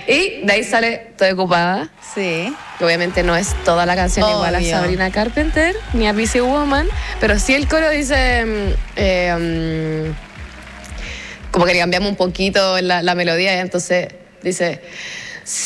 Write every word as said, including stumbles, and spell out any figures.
Y de ahí sale Estoy Ocupada. Sí. Que obviamente no es toda la canción Obvio. igual a Sabrina Carpenter ni a Busy Woman, pero sí el coro dice mm, eh, mm, como que le cambiamos un poquito la, la melodía y entonces dice